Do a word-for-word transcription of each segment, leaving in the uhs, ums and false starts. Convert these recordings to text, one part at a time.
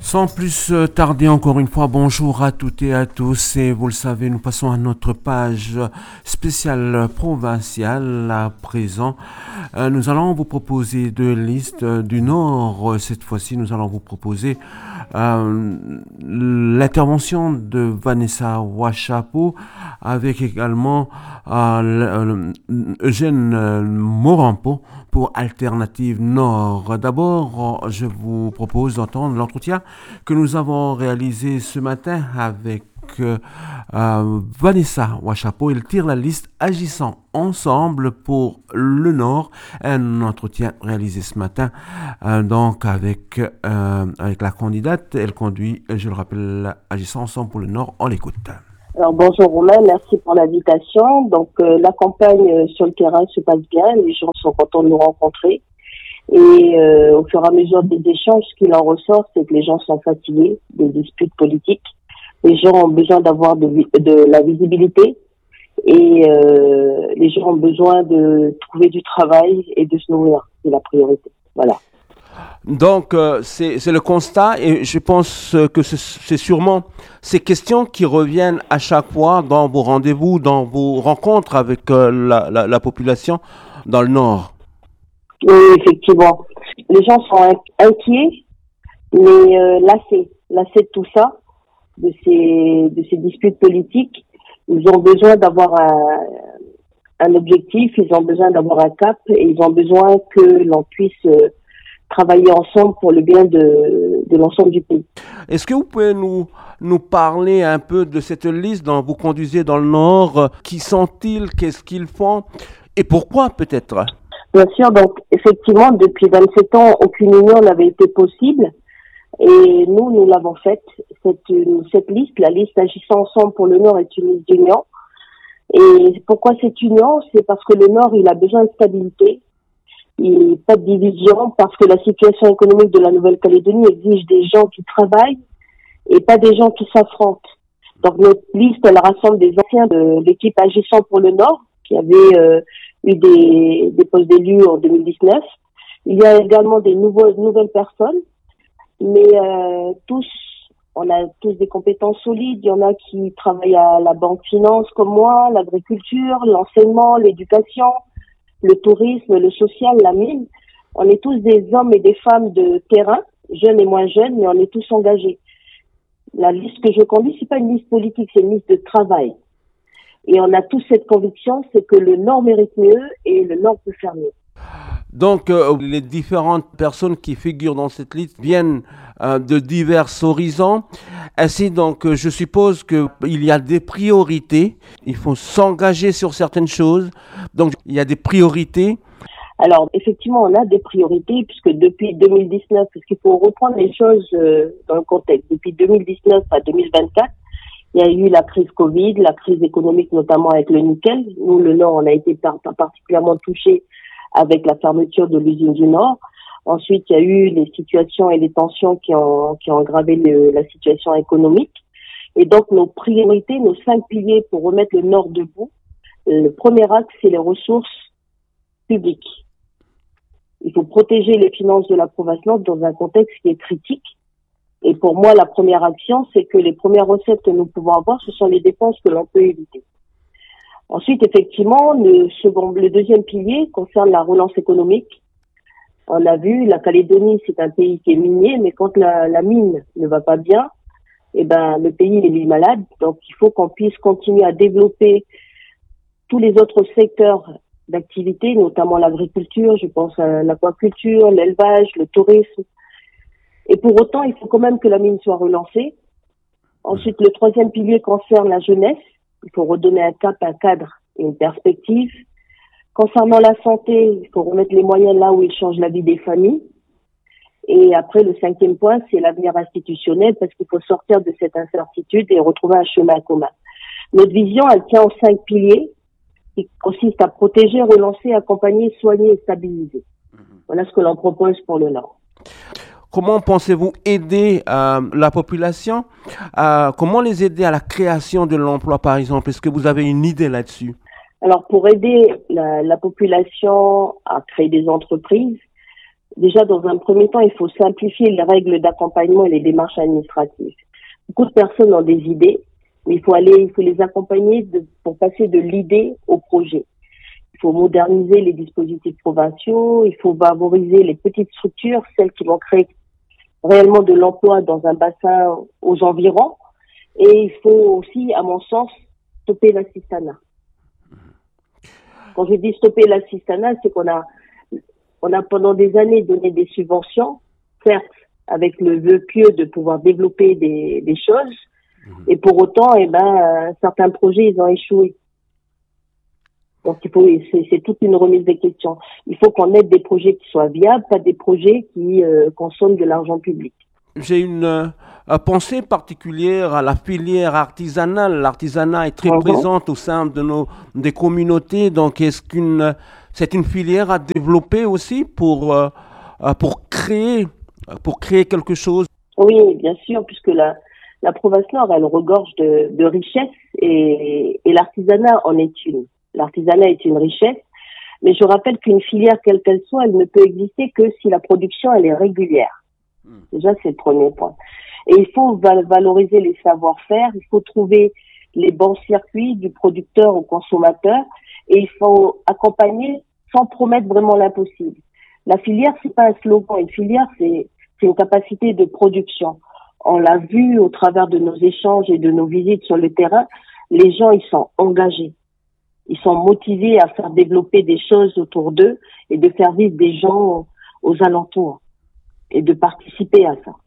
Sans plus euh, tarder, encore une fois, bonjour à toutes et à tous. Et vous le savez, nous passons à notre page spéciale provinciale. À présent, Euh, nous allons vous proposer deux listes euh, du Nord. Euh, Cette fois-ci, nous allons vous proposer euh, l'intervention de Vanessa Ouachapo avec également euh, le- le- Eugène euh, Morampo pour Alternative Nord. D'abord, euh, je vous propose d'entendre l'entretien que nous avons réalisé ce matin avec euh, euh, Vanessa Ouachapo. Il tire la liste Agissant ensemble pour le Nord. Un entretien réalisé ce matin euh, donc avec, euh, avec la candidate. Elle conduit, je le rappelle, Agissant ensemble pour le Nord. On l'écoute. Alors bonjour Romain, merci pour l'invitation. Donc euh, la campagne euh, sur le terrain se passe bien, les gens sont contents de nous rencontrer. Et euh, au fur et à mesure des échanges, ce qu'il en ressort, c'est que les gens sont fatigués des disputes politiques. Les gens ont besoin d'avoir de, vi- de la visibilité et euh, les gens ont besoin de trouver du travail et de se nourrir. C'est la priorité. Voilà. Donc, euh, c'est c'est le constat et je pense euh, que c'est c'est sûrement ces questions qui reviennent à chaque fois dans vos rendez-vous, dans vos rencontres avec euh, la, la, la population dans le Nord. Oui, effectivement. Les gens sont in- inquiets, mais euh, lassés, lassés de tout ça, de ces de ces disputes politiques. Ils ont besoin d'avoir un, un objectif, ils ont besoin d'avoir un cap et ils ont besoin que l'on puisse euh, travailler ensemble pour le bien de, de l'ensemble du pays. Est-ce que vous pouvez nous, nous parler un peu de cette liste dont vous conduisez dans le Nord? euh, Qui sont-ils? Qu'est-ce qu'ils font? Et pourquoi peut-être? Bien sûr, donc effectivement, depuis vingt-sept ans, aucune union n'avait été possible et nous, nous l'avons faite. Cette, cette liste, la liste Agissant ensemble pour le Nord est une liste d'union. Et pourquoi cette union? C'est parce que le Nord, il a besoin de stabilité. Et pas de division parce que la situation économique de la Nouvelle-Calédonie exige des gens qui travaillent et pas des gens qui s'affrontent. Donc notre liste, elle rassemble des anciens de l'équipe Agissant pour le Nord qui avaient euh, eu des, des postes d'élus en deux mille dix-neuf. Il y a également des nouveaux, nouvelles personnes, mais euh, tous, on a tous des compétences solides. Il y en a qui travaillent à la banque finance comme moi, l'agriculture, l'enseignement, l'éducation, le tourisme, le social, la mine. On est tous des hommes et des femmes de terrain, jeunes et moins jeunes, mais on est tous engagés. La liste que je conduis, c'est pas une liste politique, c'est une liste de travail. Et on a tous cette conviction, c'est que le Nord mérite mieux et le Nord peut faire mieux. Donc, euh, les différentes personnes qui figurent dans cette liste viennent euh, de divers horizons. Ainsi, donc, euh, je suppose qu'il y a des priorités. Il faut s'engager sur certaines choses. Donc, il y a des priorités. Alors, effectivement, on a des priorités puisque depuis deux mille dix-neuf, parce qu'il faut reprendre les choses euh, dans le contexte, depuis deux mille dix-neuf à deux mille vingt-quatre, il y a eu la crise Covid, la crise économique notamment avec le nickel. Nous, le Nord, on a été par- particulièrement touchés avec la fermeture de l'usine du Nord. Ensuite, il y a eu les situations et les tensions qui ont, qui ont aggravé le- la situation économique. Et donc, nos priorités, nos cinq piliers pour remettre le Nord debout, le premier axe, c'est les ressources publiques. Il faut protéger les finances de la province Nord dans un contexte qui est critique. Et pour moi, la première action, c'est que les premières recettes que nous pouvons avoir, ce sont les dépenses que l'on peut éviter. Ensuite, effectivement, le second, le deuxième pilier concerne la relance économique. On a vu, la Calédonie, c'est un pays qui est minier, mais quand la, la mine ne va pas bien, eh ben, le pays il est malade. Donc, il faut qu'on puisse continuer à développer tous les autres secteurs d'activité, notamment l'agriculture, je pense à l'aquaculture, l'élevage, le tourisme. Et pour autant, il faut quand même que la mine soit relancée. Ensuite, le troisième pilier concerne la jeunesse. Il faut redonner un cap, un cadre et une perspective. Concernant la santé, il faut remettre les moyens là où ils changent la vie des familles. Et après, le cinquième point, c'est l'avenir institutionnel parce qu'il faut sortir de cette incertitude et retrouver un chemin commun. Notre vision, elle tient en cinq piliers qui consistent à protéger, relancer, accompagner, soigner et stabiliser. Voilà ce que l'on propose pour le Nord. Comment pensez-vous aider euh, la population? Euh, comment les aider à la création de l'emploi, par exemple? Est-ce que vous avez une idée là-dessus? Alors, pour aider la, la population à créer des entreprises, Déjà, dans un premier temps, il faut simplifier les règles d'accompagnement et les démarches administratives. Beaucoup de personnes ont des idées, mais il faut aller, il faut les accompagner de, pour passer de l'idée au projet. Il faut moderniser les dispositifs provinciaux, il faut favoriser les petites structures, celles qui vont créer réellement de l'emploi dans un bassin aux environs. Et il faut aussi, à mon sens, stopper l'assistanat. Quand je dis stopper l'assistanat, c'est qu'on a, on a pendant des années donné des subventions, certes, avec le vœu pieux de pouvoir développer des, des choses, et pour autant, eh ben, certains projets, ils ont échoué. Donc, il faut, c'est, c'est toute une remise des questions. Il faut qu'on ait des projets qui soient viables, pas des projets qui euh, consomment de l'argent public. J'ai une euh, pensée particulière à la filière artisanale. L'artisanat est très Mhm. présente au sein de nos des communautés. Donc, est-ce qu'une c'est une filière à développer aussi pour euh, euh, pour créer pour créer quelque chose? Oui, bien sûr, puisque la, la province Nord, elle regorge de, de richesses et, et l'artisanat en est une. L'artisanat est une richesse, mais je rappelle qu'une filière, quelle qu'elle soit, elle ne peut exister que si la production, elle est régulière. Déjà, c'est le premier point. Et il faut val- valoriser les savoir-faire, il faut trouver les bons circuits du producteur au consommateur et il faut accompagner sans promettre vraiment l'impossible. La filière, c'est pas un slogan. Une filière, c'est, c'est une capacité de production. On l'a vu au travers de nos échanges et de nos visites sur le terrain, les gens, ils sont engagés. Ils sont motivés à faire développer des choses autour d'eux et de faire vivre des gens aux alentours et de participer à ça.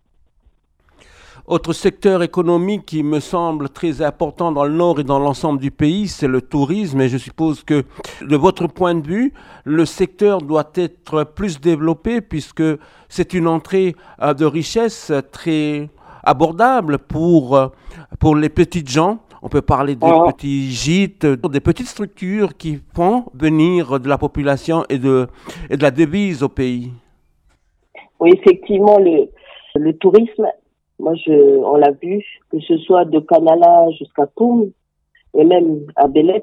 Autre secteur économique qui me semble très important dans le Nord et dans l'ensemble du pays, c'est le tourisme. Et je suppose que, de votre point de vue, le secteur doit être plus développé puisque c'est une entrée euh, de richesse très abordable pour, euh, pour les petites gens. On peut parler des Alors, petits gîtes, des petites structures qui font venir de la population et de, et de la devise au pays. oui, effectivement, le, le tourisme, moi, je, on l'a vu, que ce soit de Canala jusqu'à Poum et même à Belep,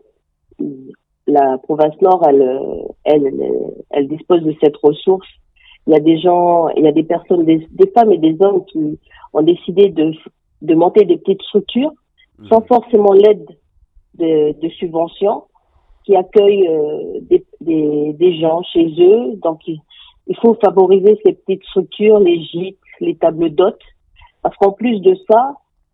la province Nord, elle, elle, elle, elle dispose de cette ressource. Il y a des gens, il y a des personnes, des, des femmes et des hommes qui ont décidé de, de monter des petites structures sans forcément l'aide de, de subventions, qui accueillent euh, des, des, des gens chez eux. Donc, il, il faut favoriser ces petites structures, les gîtes, les tables d'hôtes, parce qu'en plus de ça,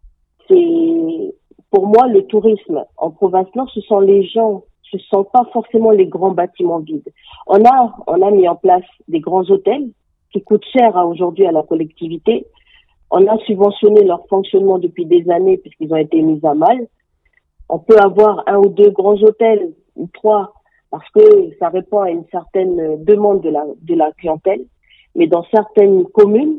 c'est pour moi le tourisme en province Nord, ce sont les gens, ce sont pas forcément les grands bâtiments vides. On a, on a mis en place des grands hôtels qui coûtent cher à, aujourd'hui à la collectivité. On a subventionné leur fonctionnement depuis des années puisqu'ils ont été mis à mal. On peut avoir un ou deux grands hôtels ou trois parce que ça répond à une certaine demande de la, de la clientèle. Mais dans certaines communes,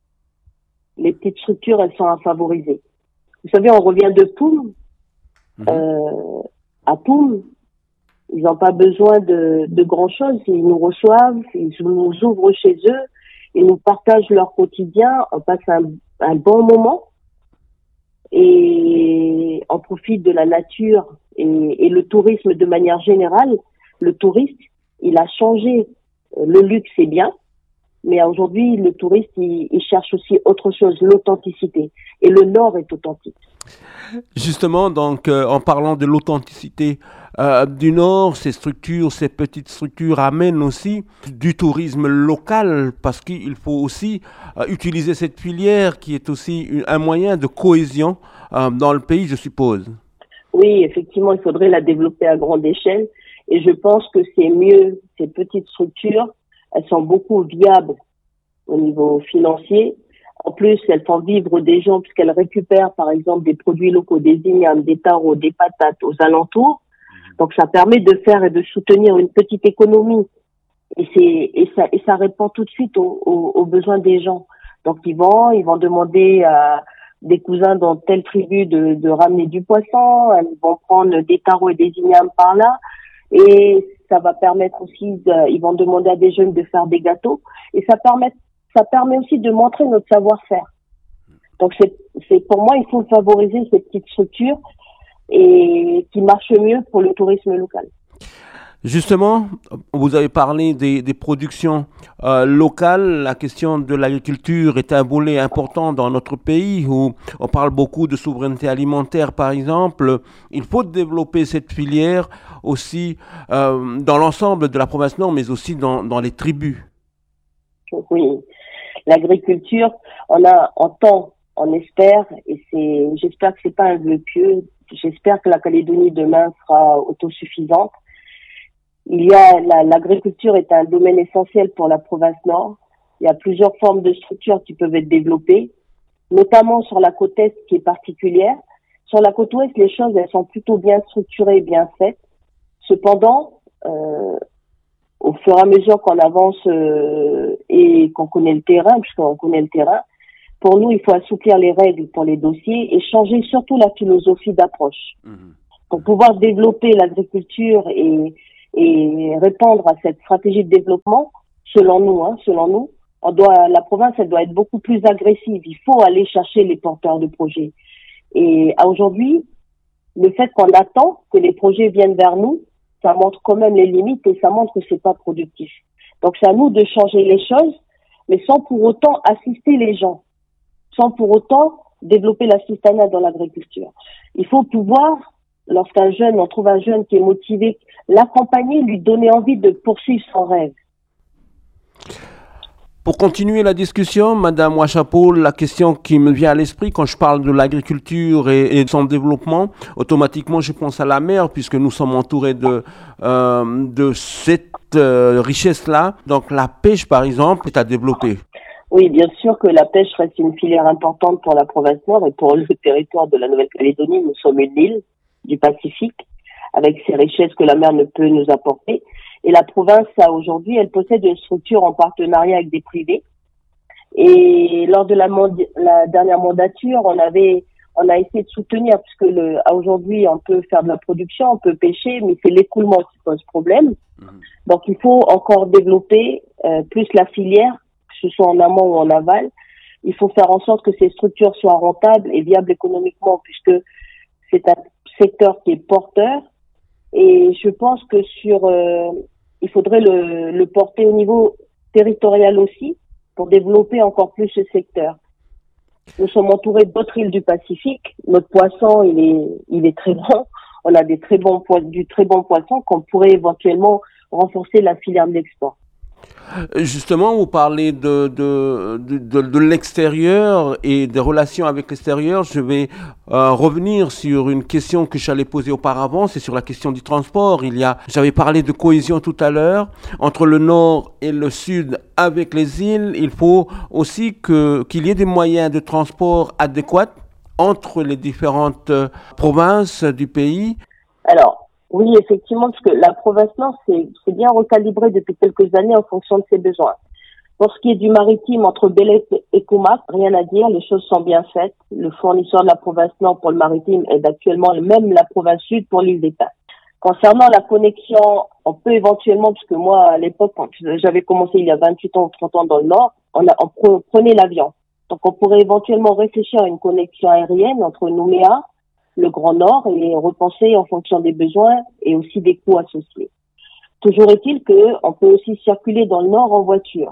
les petites structures, elles sont à favoriser. Vous savez, on revient de Poum. Mmh. Euh, à Poum, ils n'ont pas besoin de, de grand-chose. Ils nous reçoivent, ils nous ouvrent chez eux, ils nous partagent leur quotidien, on passe un, un bon moment et on profite de la nature et, et le tourisme de manière générale. Le touriste, il a changé. Le luxe, c'est bien, mais aujourd'hui, le touriste, il, il cherche aussi autre chose, l'authenticité. Et le Nord est authentique. Justement, donc, euh, en parlant de l'authenticité euh, du Nord, ces structures, ces petites structures amènent aussi du tourisme local parce qu'il faut aussi euh, utiliser cette filière qui est aussi une, un moyen de cohésion euh, dans le pays, je suppose. Oui, effectivement, il faudrait la développer à grande échelle et je pense que c'est mieux, ces petites structures, elles sont beaucoup viables au niveau financier. En plus, elles font vivre des gens puisqu'elles récupèrent, par exemple, des produits locaux, des ignames, des tarots, des patates aux alentours. Donc, ça permet de faire et de soutenir une petite économie. Et c'est, et ça, et ça répond tout de suite aux, aux, aux besoins des gens. Donc, ils vont, ils vont demander à des cousins dans telle tribu de, de ramener du poisson. Ils vont prendre des tarots et des ignames par là. Et ça va permettre aussi, de, ils vont demander à des jeunes de faire des gâteaux. Et ça permet Ça permet aussi de montrer notre savoir-faire. Donc, c'est, c'est pour moi, il faut favoriser ces petites structures et qui marchent mieux pour le tourisme local. Justement, vous avez parlé des, des productions euh, locales. La question de l'agriculture est un volet important dans notre pays où on parle beaucoup de souveraineté alimentaire, par exemple. Il faut développer cette filière aussi euh, dans l'ensemble de la province Nord, mais aussi dans, dans les tribus. Oui, l'agriculture, on a, on tend, on espère, et c'est, j'espère que c'est pas un vœu pieux. J'espère que la Calédonie demain sera autosuffisante. Il y a la, l'agriculture est un domaine essentiel pour la province Nord. Il y a plusieurs formes de structures qui peuvent être développées, notamment sur la côte est qui est particulière. Sur la côte ouest, les choses elles sont plutôt bien structurées et bien faites. Cependant, euh, au fur et à mesure qu'on avance euh, et qu'on connaît le terrain, puisqu'on connaît le terrain, pour nous, il faut assouplir les règles pour les dossiers et changer surtout la philosophie d'approche. Mmh. Pour pouvoir développer l'agriculture et et répondre à cette stratégie de développement, selon nous, hein, selon nous, on doit, la province, elle doit être beaucoup plus agressive. Il faut aller chercher les porteurs de projets. Et à aujourd'hui, le fait qu'on attend que les projets viennent vers nous, ça montre quand même les limites et ça montre que c'est pas productif. Donc c'est à nous de changer les choses, mais sans pour autant assister les gens, sans pour autant développer l'assistanat dans l'agriculture. Il faut pouvoir, lorsqu'un jeune, on trouve un jeune qui est motivé, l'accompagner, lui donner envie de poursuivre son rêve. Pour continuer la discussion, Madame Ouachapol, la question qui me vient à l'esprit quand je parle de l'agriculture et, et de son développement, automatiquement je pense à la mer puisque nous sommes entourés de, euh, de cette euh, richesse-là. Donc la pêche, par exemple, est à développer. Oui, bien sûr que la pêche reste une filière importante pour la province Nord et pour le territoire de la Nouvelle-Calédonie. Nous sommes une île du Pacifique, avec ces richesses que la mer ne peut nous apporter. Et la province, a aujourd'hui, elle possède une structure en partenariat avec des privés. Et lors de la, mandi- la dernière mandature, on avait, on a essayé de soutenir, puisque le, aujourd'hui, on peut faire de la production, on peut pêcher, mais c'est l'écoulement qui pose problème. Mmh. Donc, il faut encore développer euh, plus la filière, que ce soit en amont ou en aval. Il faut faire en sorte que ces structures soient rentables et viables économiquement, puisque c'est un secteur qui est porteur. Et je pense que sur, euh, il faudrait le, le porter au niveau territorial aussi pour développer encore plus ce secteur. Nous sommes entourés d'autres îles du Pacifique. Notre poisson, il est, il est très bon. On a des très bons po- du très bon poisson qu'on pourrait éventuellement renforcer la filière de l'export. Justement, vous parlez de, de, de, de, de l'extérieur et des relations avec l'extérieur. Je vais euh, revenir sur une question que j'allais poser auparavant, c'est sur la question du transport. Il y a, j'avais parlé de cohésion tout à l'heure. Entre le nord et le sud avec les îles, il faut aussi que, qu'il y ait des moyens de transport adéquats entre les différentes euh, provinces du pays. Alors, oui, effectivement, parce que la province Nord, c'est, c'est bien recalibré depuis quelques années en fonction de ses besoins. Pour ce qui est du maritime, entre Bellet et Koumak, rien à dire, les choses sont bien faites. Le fournisseur de la province Nord pour le maritime est actuellement même la province Sud pour l'île d'État. Concernant la connexion, on peut éventuellement, parce que moi, à l'époque, quand j'avais commencé il y a vingt-huit ans ou trente ans dans le Nord, on, a, on prenait l'avion. Donc, on pourrait éventuellement réfléchir à une connexion aérienne entre Nouméa, le Grand Nord, et repenser en fonction des besoins et aussi des coûts associés. Toujours est-il qu'on peut aussi circuler dans le Nord en voiture.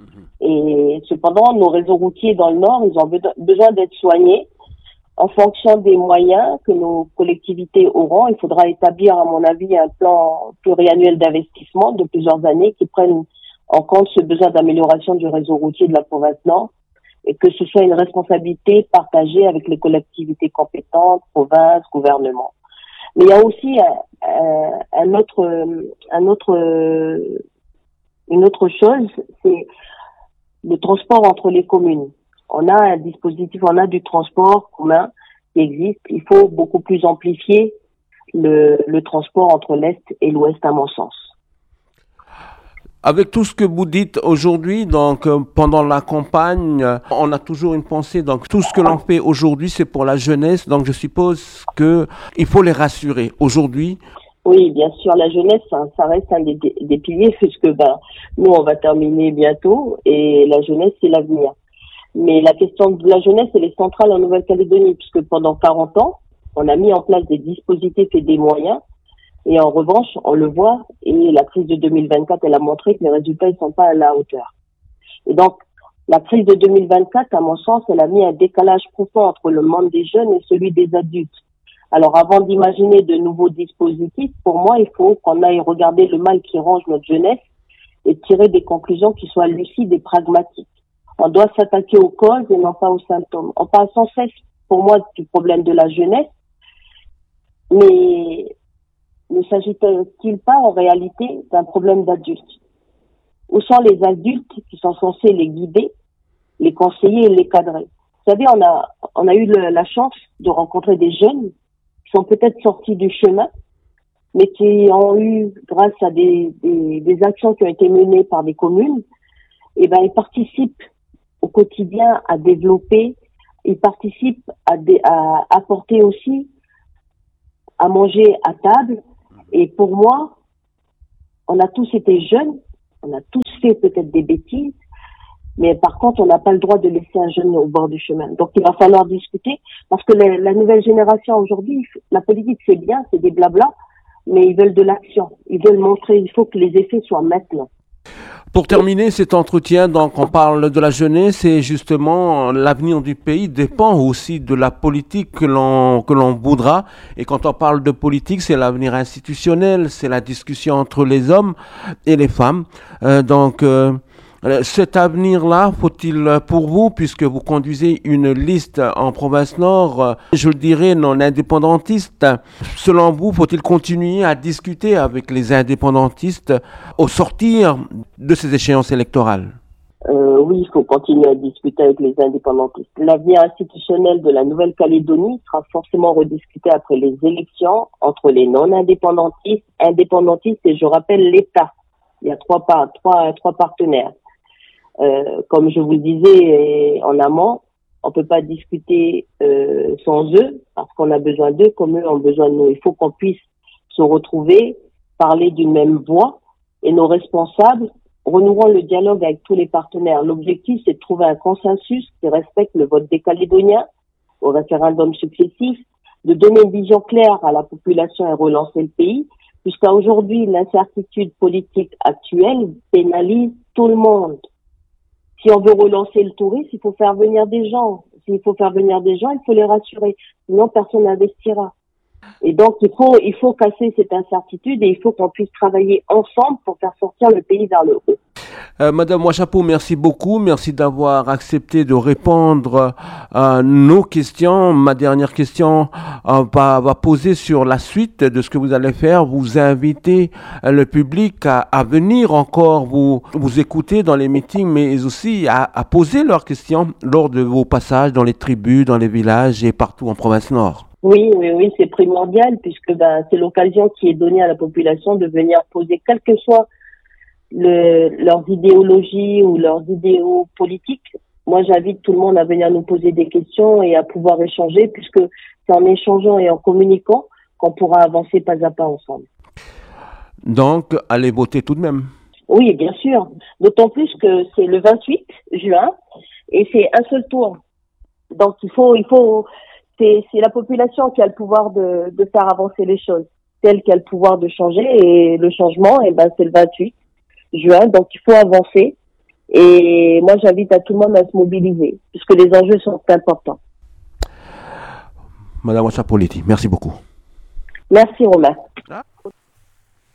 Et cependant, nos réseaux routiers dans le Nord, ils ont besoin d'être soignés en fonction des moyens que nos collectivités auront. Il faudra établir, à mon avis, un plan pluriannuel d'investissement de plusieurs années qui prenne en compte ce besoin d'amélioration du réseau routier de la province Nord et que ce soit une responsabilité partagée avec les collectivités compétentes, provinces, gouvernements. Mais il y a aussi un, un, un autre, un autre, une autre chose, c'est le transport entre les communes. On a un dispositif, on a du transport commun qui existe. Il faut beaucoup plus amplifier le, le transport entre l'Est et l'Ouest, à mon sens. Avec tout ce que vous dites aujourd'hui, donc euh, pendant la campagne, euh, on a toujours une pensée. Donc tout ce que l'on fait aujourd'hui, c'est pour la jeunesse. Donc je suppose que il faut les rassurer aujourd'hui. Oui, bien sûr, la jeunesse, ça, ça reste un des, des piliers, puisque ben nous on va terminer bientôt et la jeunesse c'est l'avenir. Mais la question de la jeunesse, elle est centrale en Nouvelle-Calédonie, puisque pendant quarante ans, on a mis en place des dispositifs et des moyens. Et en revanche, on le voit, et la crise de deux mille vingt-quatre, elle a montré que les résultats, ils sont pas à la hauteur. Et donc, la crise de deux mille vingt-quatre, à mon sens, elle a mis un décalage profond entre le monde des jeunes et celui des adultes. Alors, avant d'imaginer de nouveaux dispositifs, pour moi, il faut qu'on aille regarder le mal qui ronge notre jeunesse et tirer des conclusions qui soient lucides et pragmatiques. On doit s'attaquer aux causes et non pas aux symptômes. On parle sans cesse, pour moi, du problème de la jeunesse, mais ne s'agit-il pas en réalité d'un problème d'adultes? Où sont les adultes qui sont censés les guider, les conseiller et les cadrer? Vous savez, on a, on a eu le, la chance de rencontrer des jeunes qui sont peut-être sortis du chemin, mais qui ont eu, grâce à des, des, des actions qui ont été menées par des communes, et ben, ils participent au quotidien à développer, ils participent à, dé, à apporter aussi à manger à table. Et pour moi, on a tous été jeunes, on a tous fait peut-être des bêtises, mais par contre, on n'a pas le droit de laisser un jeune au bord du chemin. Donc, il va falloir discuter, parce que la, la nouvelle génération aujourd'hui, la politique, c'est bien, c'est des blablas, mais ils veulent de l'action. Ils veulent montrer, il faut que les effets soient maintenant. Pour terminer cet entretien, donc on parle de la jeunesse et justement l'avenir du pays dépend aussi de la politique que l'on que l'on voudra. Et quand on parle de politique, c'est l'avenir institutionnel, c'est la discussion entre les hommes et les femmes. Euh, donc euh, cet avenir-là, faut-il pour vous, puisque vous conduisez une liste en province Nord, je le dirais non indépendantiste, selon vous, faut-il continuer à discuter avec les indépendantistes au sortir de ces échéances électorales? euh, Oui, il faut continuer à discuter avec les indépendantistes. L'avenir institutionnel de la Nouvelle-Calédonie sera forcément rediscuté après les élections entre les non-indépendantistes, indépendantistes et je rappelle l'État. Il y a trois, par, trois, trois partenaires. Euh, comme je vous le disais en amont, on peut pas discuter euh, sans eux, parce qu'on a besoin d'eux comme eux ont besoin de nous. Il faut qu'on puisse se retrouver, parler d'une même voix, et nos responsables renoueront le dialogue avec tous les partenaires. L'objectif, c'est de trouver un consensus qui respecte le vote des Calédoniens au référendum successif, de donner une vision claire à la population et relancer le pays, puisqu'à aujourd'hui, l'incertitude politique actuelle pénalise tout le monde. Si on veut relancer le tourisme, il faut faire venir des gens. S'il faut faire venir des gens, il faut les rassurer. Sinon, personne n'investira. Et donc, il faut, il faut casser cette incertitude et il faut qu'on puisse travailler ensemble pour faire sortir le pays vers le haut. Euh, Madame Ouachapot, merci beaucoup. Merci d'avoir accepté de répondre à nos questions. Ma dernière question euh, va, va poser sur la suite de ce que vous allez faire. Vous invitez euh, le public à, à venir encore vous, vous écouter dans les meetings, mais aussi à, à poser leurs questions lors de vos passages dans les tribus, dans les villages et partout en province Nord. Oui, oui, oui, c'est primordial puisque ben, c'est l'occasion qui est donnée à la population de venir poser, quel que soit Le, leurs idéologies ou leurs idéaux politiques. Moi, j'invite tout le monde à venir nous poser des questions et à pouvoir échanger, puisque c'est en échangeant et en communiquant qu'on pourra avancer pas à pas ensemble. Donc, allez voter tout de même. Oui, bien sûr. D'autant plus que c'est le vingt-huit juin et c'est un seul tour. Donc, il faut, il faut, c'est, c'est la population qui a le pouvoir de, de faire avancer les choses. C'est elle qui a le pouvoir de changer et le changement, eh ben, c'est le vingt-huit juin, donc il faut avancer et moi j'invite à tout le monde à se mobiliser puisque les enjeux sont importants. Madame Ouachapot, merci beaucoup. Merci Romain. Ah.